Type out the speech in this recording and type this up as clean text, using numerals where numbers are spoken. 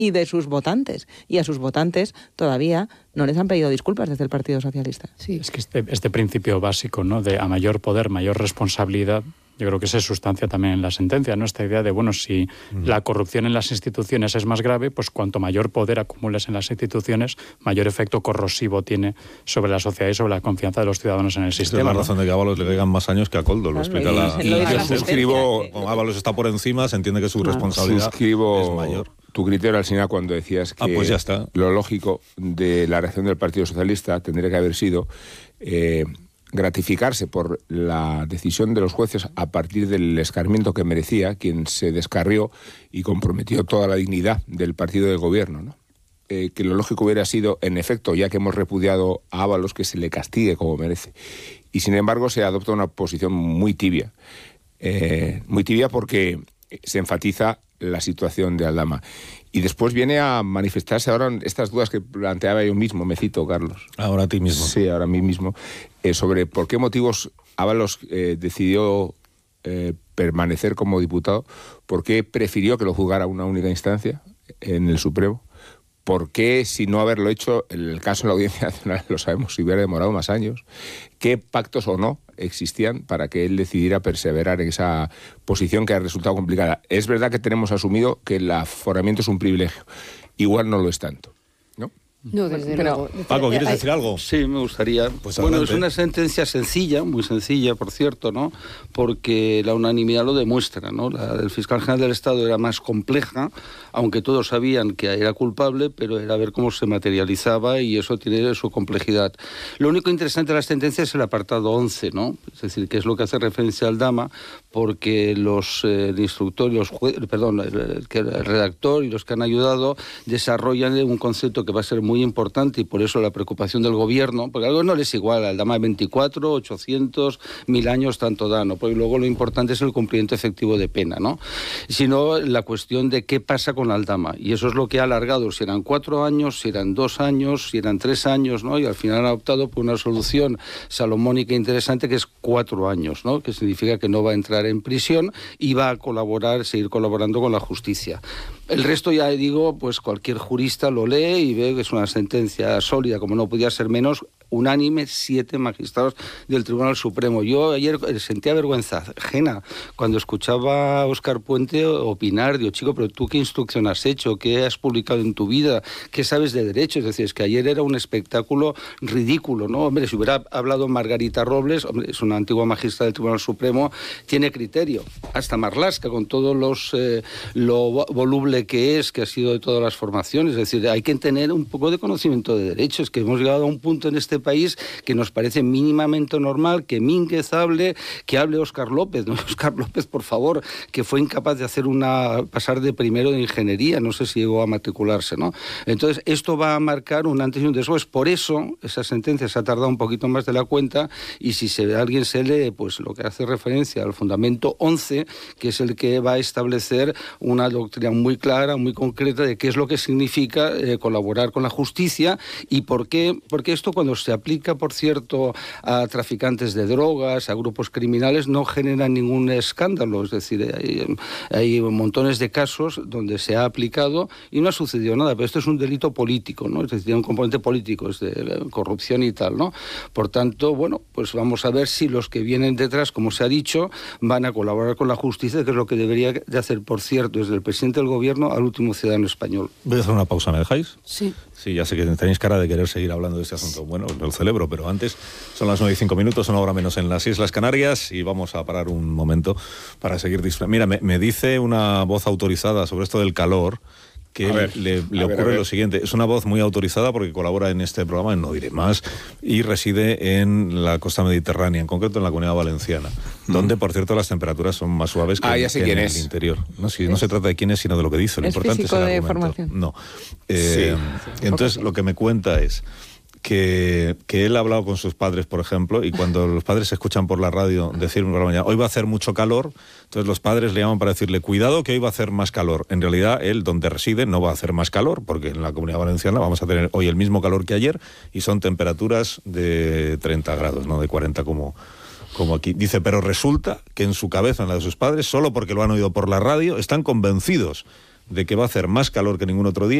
y de sus votantes. Y a sus votantes todavía no les han pedido disculpas desde el Partido Socialista. Sí. Es que este principio básico, ¿no?, de a mayor poder, mayor responsabilidad, yo creo que se sustancia también en la sentencia, ¿no? Esta idea de, bueno, si la corrupción en las instituciones es más grave, pues cuanto mayor poder acumules en las instituciones, mayor efecto corrosivo tiene sobre la sociedad y sobre la confianza de los ciudadanos en el sistema. Esa es la razón de que a Ábalos le llegan más años que a Koldo, lo explica la... Y yo suscribo... Ábalos está por encima, se entiende que su responsabilidad es mayor. Tu criterio, Alsina, cuando decías que pues ya está. Lo lógico de la reacción del Partido Socialista tendría que haber sido gratificarse por la decisión de los jueces a partir del escarmiento que merecía quien se descarrió y comprometió toda la dignidad del partido de gobierno, ¿no? Que lo lógico hubiera sido, en efecto, ya que hemos repudiado a Ábalos, que se le castigue como merece. Y sin embargo se adopta una posición muy tibia porque se enfatiza la situación de Aldama. Y después viene a manifestarse ahora estas dudas que planteaba yo mismo, me cito, Carlos. Ahora a ti mismo. Sí, ahora a mí mismo, sobre por qué motivos Ábalos decidió permanecer como diputado, por qué prefirió que lo juzgara una única instancia en el Supremo, por qué, si no haberlo hecho, en el caso de la Audiencia Nacional, lo sabemos, si hubiera demorado más años, qué pactos o no existían para que él decidiera perseverar en esa posición que ha resultado complicada. Es verdad que tenemos asumido que el aforamiento es un privilegio, igual no lo es tanto, ¿no? No, desde luego. Paco, ¿quieres decir algo? Sí, me gustaría. Pues bueno, adelante. es una sentencia sencilla, muy sencilla, por cierto, ¿no? Porque la unanimidad lo demuestra, ¿no? La del fiscal general del Estado era más compleja, aunque todos sabían que era culpable, pero era ver cómo se materializaba y eso tiene su complejidad. Lo único interesante de la sentencia es el apartado 11, ¿no? Es decir, que es lo que hace referencia al Aldama, porque el instructor y el redactor y los que han ayudado desarrollan un concepto que va a ser muy importante y por eso la preocupación del gobierno, porque algo no les iguala, el Aldama de 24, 800, 1000 años, tanto da, ¿no? Porque luego lo importante es el cumplimiento efectivo de pena, ¿no? Sino la cuestión de qué pasa con Aldama, y eso es lo que ha alargado, si eran 4 años, si eran 2 años, si eran 3 años, ¿no? Y al final ha optado por una solución salomónica interesante que es 4 años, ¿no? Que significa que no va a entrar en prisión y va a seguir colaborando con la justicia. El resto, ya digo, pues cualquier jurista lo lee y ve que es una sentencia sólida, como no podía ser menos, unánime, 7 magistrados del Tribunal Supremo. Yo ayer sentía vergüenza ajena cuando escuchaba a Óscar Puente opinar. Digo, chico, pero tú qué instrucción has hecho, qué has publicado en tu vida, qué sabes de derecho. Es decir, es que ayer era un espectáculo ridículo, ¿no? Hombre, si hubiera hablado Margarita Robles, hombre, es una antigua magistrada del Tribunal Supremo, tiene criterio. Hasta Marlaska, con todos lo voluble que ha sido de todas las formaciones. Es decir, hay que tener un poco de conocimiento de derecho. Es que hemos llegado a un punto en este país que nos parece mínimamente normal que Mínguez hable, que hable Óscar López, ¿no? Óscar López, por favor, que fue incapaz de hacer pasar de primero de ingeniería, no sé si llegó a matricularse, ¿no? Entonces, esto va a marcar un antes y un después. Por eso, esa sentencia se ha tardado un poquito más de la cuenta, y si alguien se lee, pues lo que hace referencia al fundamento 11, que es el que va a establecer una doctrina muy clara, muy concreta, de qué es lo que significa colaborar con la justicia y por qué, porque esto cuando se aplica, por cierto, a traficantes de drogas, a grupos criminales, no genera ningún escándalo. Es decir, hay montones de casos donde se ha aplicado y no ha sucedido nada, pero esto es un delito político, ¿no? Es decir, tiene un componente político, es de corrupción y tal, ¿no? Por tanto, bueno, pues vamos a ver si los que vienen detrás, como se ha dicho, van a colaborar con la justicia, que es lo que debería de hacer, por cierto, desde el presidente del gobierno al último ciudadano español. Voy a hacer una pausa, ¿me dejáis? Sí. Sí, ya sé que tenéis cara de querer seguir hablando de este asunto. Bueno, lo celebro, pero antes son las 9:05, una hora menos en las Islas Canarias, y vamos a parar un momento para seguir disfrutando. Mira, me dice una voz autorizada sobre esto del calor, que le ocurre lo siguiente. Es una voz muy autorizada porque colabora en este programa, no diré más, y reside en la costa mediterránea, en concreto en la Comunidad Valenciana, donde, por cierto, las temperaturas son más suaves que en el interior. No se trata de quién es, sino de lo que dice. Lo importante es el argumento. Formación. No. Entonces, lo que me cuenta es que él ha hablado con sus padres, por ejemplo, y cuando los padres se escuchan por la radio decir por la mañana, hoy va a hacer mucho calor, entonces los padres le llaman para decirle, cuidado que hoy va a hacer más calor. En realidad, él, donde reside, no va a hacer más calor, porque en la Comunidad Valenciana vamos a tener hoy el mismo calor que ayer, y son temperaturas de 30 grados, no de 40 como aquí. Dice, pero resulta que en su cabeza, en la de sus padres, solo porque lo han oído por la radio, están convencidos de que va a hacer más calor que ningún otro día.